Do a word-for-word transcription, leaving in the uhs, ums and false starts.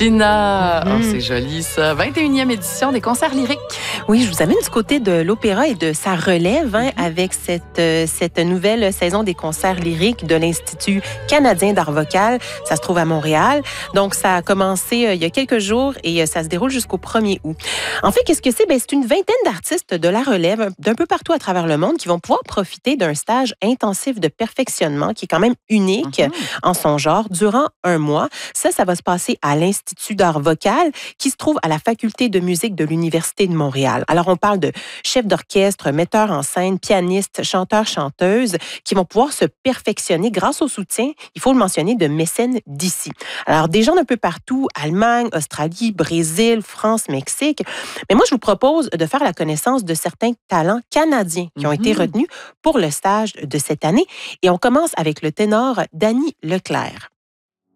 Tina. Mm-hmm. Oh, c'est joli, ça. vingt et unième édition des concerts lyriques. Oui, je vous amène du côté de l'opéra et de sa relève hein, mm-hmm. avec cette, euh, cette nouvelle saison des concerts lyriques de l'Institut canadien d'art vocal. Ça se trouve à Montréal. Donc, ça a commencé euh, il y a quelques jours et euh, ça se déroule jusqu'au premier août. En fait, qu'est-ce que c'est? Ben, c'est une vingtaine d'artistes de la relève d'un peu partout à travers le monde qui vont pouvoir profiter d'un stage intensif de perfectionnement qui est quand même unique mm-hmm. en son genre durant un mois. Ça, ça va se passer à l'Institut d'art vocal qui se trouve à la Faculté de musique de l'Université de Montréal. Alors, on parle de chefs d'orchestre, metteurs en scène, pianistes, chanteurs, chanteuses qui vont pouvoir se perfectionner grâce au soutien, il faut le mentionner, de mécènes d'ici. Alors, des gens d'un peu partout, Allemagne, Australie, Brésil, France, Mexique. Mais moi, je vous propose de faire la connaissance de certains talents canadiens qui ont mm-hmm. été retenus pour le stage de cette année. Et on commence avec le ténor Danny Leclerc.